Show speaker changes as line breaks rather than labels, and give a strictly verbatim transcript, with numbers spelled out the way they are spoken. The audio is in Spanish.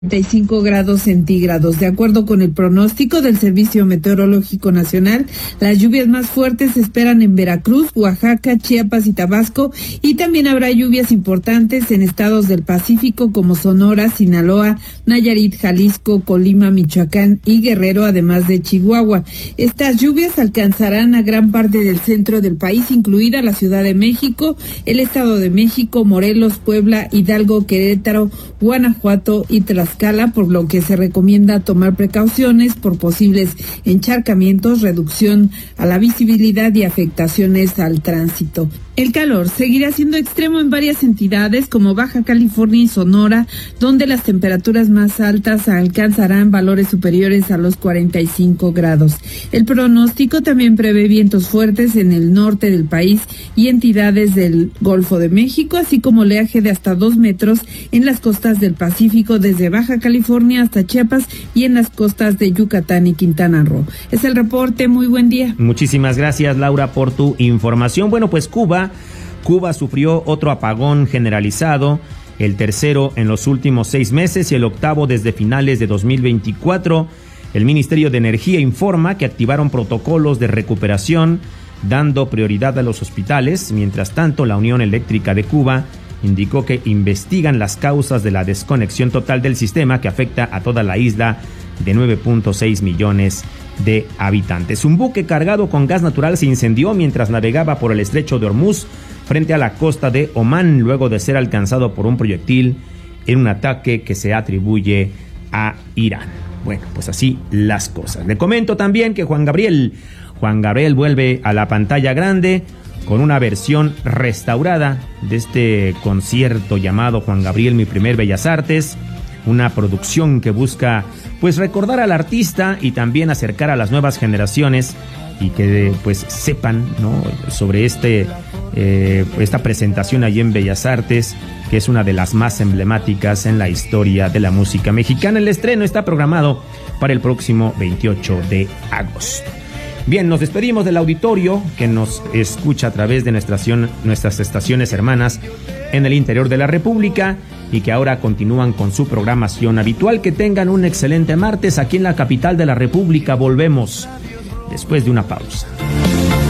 treinta y cinco grados centígrados. De acuerdo con el pronóstico del Servicio Meteorológico Nacional, las lluvias más fuertes se esperan en Veracruz, Oaxaca, Chiapas y Tabasco, y también habrá lluvias importantes en estados del Pacífico como Sonora, Sinaloa, Nayarit, Jalisco, Colima, Michoacán y Guerrero, además de Chihuahua. Estas lluvias alcanzarán a gran parte del centro del país, incluida la Ciudad de México, el Estado de México, Morelos, Puebla, Hidalgo, Querétaro, Guanajuato y Tlaxcala, por lo que se recomienda tomar precauciones por posibles encharcamientos, reducción a la visibilidad y afectaciones al tránsito. El calor seguirá siendo extremo en varias entidades como Baja California y Sonora, donde las temperaturas más altas alcanzarán valores superiores a los cuarenta y cinco grados. El pronóstico también prevé vientos fuertes en el norte del país y entidades del Golfo de México, así como oleaje de hasta dos metros en las costas del Pacífico, desde Baja California hasta Chiapas y en las costas de Yucatán y Quintana Roo. Es el reporte. Muy buen día.
Muchísimas gracias, Laura, por tu información. Bueno, pues Cuba Cuba sufrió otro apagón generalizado, el tercero en los últimos seis meses y el octavo desde finales de dos mil veinticuatro. El Ministerio de Energía informa que activaron protocolos de recuperación, dando prioridad a los hospitales. Mientras tanto, la Unión Eléctrica de Cuba indicó que investigan las causas de la desconexión total del sistema que afecta a toda la isla de nueve punto seis millones de habitantes. Un buque cargado con gas natural se incendió mientras navegaba por el estrecho de Hormuz frente a la costa de Omán, luego de ser alcanzado por un proyectil en un ataque que se atribuye a Irán. Bueno, pues así las cosas. Le comento también que Juan Gabriel, Juan Gabriel vuelve a la pantalla grande con una versión restaurada de este concierto llamado Juan Gabriel, mi primer Bellas Artes, una producción que busca pues recordar al artista y también acercar a las nuevas generaciones y que pues sepan, ¿no?, sobre este eh, esta presentación allí en Bellas Artes, que es una de las más emblemáticas en la historia de la música mexicana. El estreno está programado para el próximo veintiocho de agosto. Bien, nos despedimos del auditorio que nos escucha a través de nuestra, nuestras estaciones hermanas en el interior de la República y que ahora continúan con su programación habitual. Que tengan un excelente martes aquí en la capital de la República. Volvemos después de una pausa.